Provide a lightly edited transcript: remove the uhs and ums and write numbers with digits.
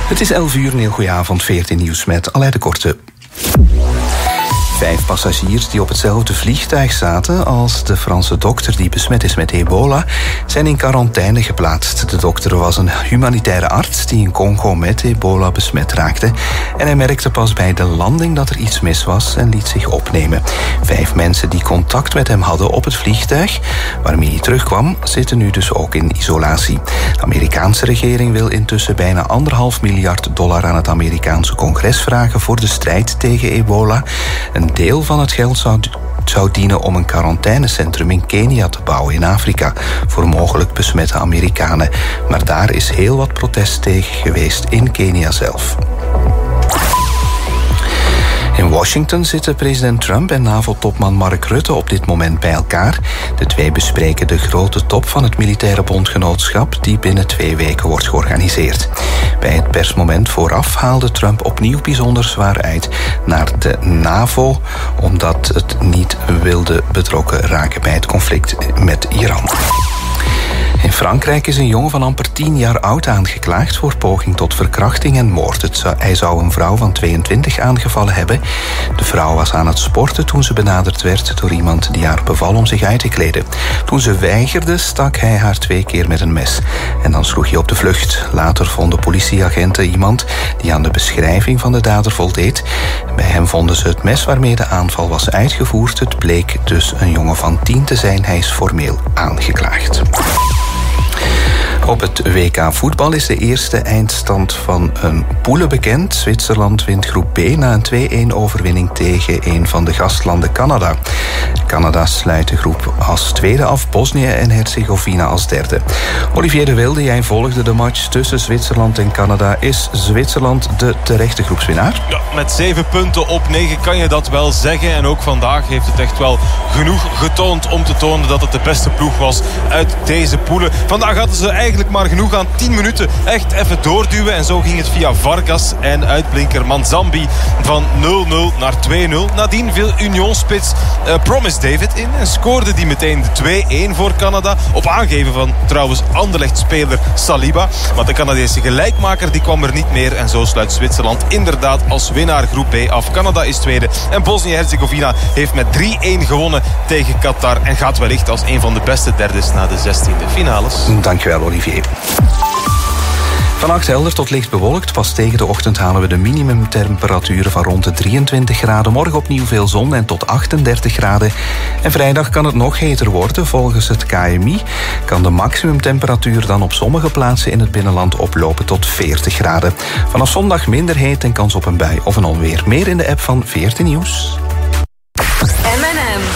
Het is 11 uur, een heel goeie avond, 14 nieuws met Aleid de Korte. 5 passagiers die op hetzelfde vliegtuig zaten als de Franse dokter die besmet is met ebola, zijn in quarantaine geplaatst. De dokter was een humanitaire arts die in Congo met ebola besmet raakte. En hij merkte pas bij de landing dat er iets mis was en liet zich opnemen. 5 mensen die contact met hem hadden op het vliegtuig, waarmee hij terugkwam, zitten nu dus ook in isolatie. De Amerikaanse regering wil intussen bijna $1,5 miljard aan het Amerikaanse congres vragen voor de strijd tegen ebola. Een deel van het geld zou dienen om een quarantainecentrum in Kenia te bouwen in Afrika voor mogelijk besmette Amerikanen. Maar daar is heel wat protest tegen geweest in Kenia zelf. In Washington zitten president Trump en NAVO-topman Mark Rutte op dit moment bij elkaar. De twee bespreken de grote top van het militaire bondgenootschap die binnen 2 weken wordt georganiseerd. Bij het persmoment vooraf haalde Trump opnieuw bijzonder zwaar uit naar de NAVO, omdat het niet wilde betrokken raken bij het conflict met Iran. In Frankrijk is een jongen van amper 10 jaar oud aangeklaagd voor poging tot verkrachting en moord. Hij zou een vrouw van 22 aangevallen hebben. De vrouw was aan het sporten toen ze benaderd werd door iemand die haar beval om zich uit te kleden. Toen ze weigerde, stak hij haar 2 keer met een mes. En dan sloeg hij op de vlucht. Later vonden politieagenten iemand die aan de beschrijving van de dader voldeed. Bij hem vonden ze het mes waarmee de aanval was uitgevoerd. Het bleek dus een jongen van 10 te zijn. Hij is formeel aangeklaagd. Op het WK voetbal is de eerste eindstand van een poelen bekend. Zwitserland wint groep B na een 2-1 overwinning tegen een van de gastlanden Canada. Canada sluit de groep als tweede af, Bosnië en Herzegovina als derde. Olivier de Wilde, jij volgde de match tussen Zwitserland en Canada. Is Zwitserland de terechte groepswinnaar? Ja, met 7 punten op 9 kan je dat wel zeggen. En ook vandaag heeft het echt wel genoeg getoond om te tonen dat het de beste ploeg was uit deze poelen. Vandaag hadden ze eigenlijk maar genoeg aan 10 minuten echt even doorduwen. En zo ging het via Vargas en uitblinker Manzambi van 0-0 naar 2-0. Nadien viel Union-spits Promise David in en scoorde die meteen de 2-1 voor Canada. Op aangeven van trouwens Anderlecht-speler Saliba. Maar de Canadese gelijkmaker die kwam er niet meer. En zo sluit Zwitserland inderdaad als winnaar groep B af. Canada is tweede. En Bosnië-Herzegovina heeft met 3-1 gewonnen tegen Qatar. En gaat wellicht als een van de beste derdes naar de 16e finales. Dankjewel, Olivier. Vannacht helder tot licht bewolkt. Pas tegen de ochtend halen we de minimumtemperaturen van rond de 23 graden. Morgen opnieuw veel zon en tot 38 graden. En vrijdag kan het nog heter worden. Volgens het KMI kan de maximumtemperatuur dan op sommige plaatsen in het binnenland oplopen tot 40 graden. Vanaf zondag minder heet en kans op een bui of een onweer. Meer in de app van 14 Nieuws. M&M.